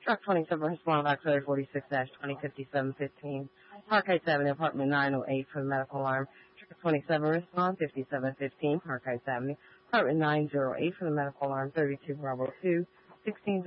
Truck 27 respond by code 46-205715. Parkhead Avenue, apartment 908 for the medical alarm. Truck 27 respond 5715. Parkhead Avenue, apartment 908 for the medical alarm. 32 Bravo 2, 16